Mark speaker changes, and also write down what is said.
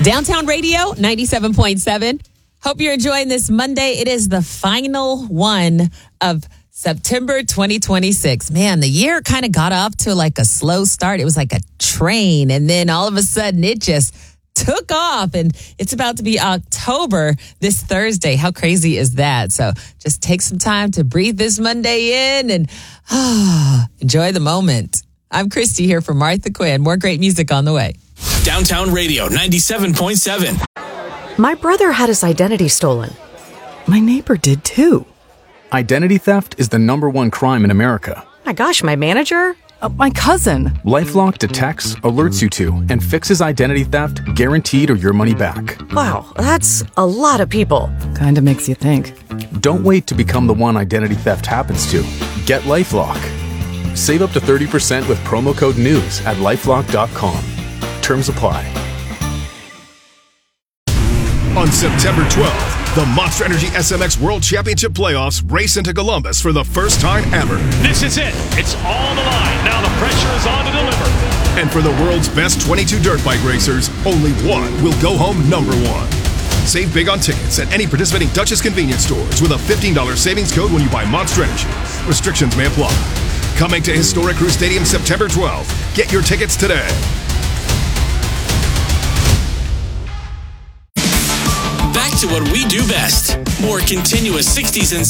Speaker 1: Downtown Radio, 97.7. Hope you're enjoying this Monday. It is the final one of September 2026. Man, the year kind of got off to like a slow start. It was like a train, and then all of a sudden it just took off, and it's about to be October this Thursday. How crazy is that? So just take some time to breathe this Monday in and enjoy the moment. I'm Christy here for Martha Quinn. More great music on the way.
Speaker 2: Downtown Radio 97.7.
Speaker 3: My brother had his identity stolen. My neighbor did too.
Speaker 4: Identity theft is the #1 crime in America.
Speaker 3: My gosh, my manager?
Speaker 5: My cousin.
Speaker 4: LifeLock detects, alerts you to, and fixes identity theft guaranteed or your money back.
Speaker 3: Wow, that's a lot of people.
Speaker 5: Kinda makes you think.
Speaker 4: Don't wait to become the one identity theft happens to. Get LifeLock. Save up to 30% with promo code NEWS at LifeLock.com. Terms apply.
Speaker 6: On September 12th, the Monster Energy SMX World Championship Playoffs race into Columbus for the first time ever.
Speaker 7: This is it. It's all on the line. Now the pressure is on to deliver.
Speaker 6: And for the world's best 22 dirt bike racers, only one will go home #1. Save big on tickets at any participating Duchess convenience stores with a $15 savings code when you buy Monster Energy. Restrictions may apply. Coming to Historic Crew Stadium September 12th. Get your tickets today.
Speaker 2: Back to what we do best. More continuous 60s and